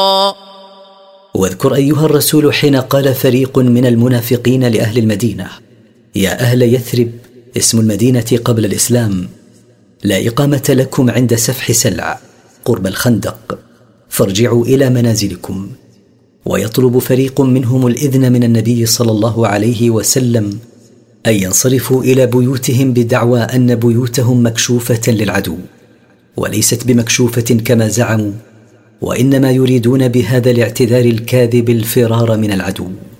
واذكر أيها الرسول حين قال فريق من المنافقين لأهل المدينة: يا أهل يثرب، اسم المدينة قبل الإسلام، لا إقامة لكم عند سفح سلع قرب الخندق، فارجعوا إلى منازلكم. ويطلب فريق منهم الإذن من النبي صلى الله عليه وسلم أن ينصرفوا إلى بيوتهم بدعوى أن بيوتهم مكشوفة للعدو، وليست بمكشوفة كما زعموا، وإنما يريدون بهذا الاعتذار الكاذب الفرار من العدو.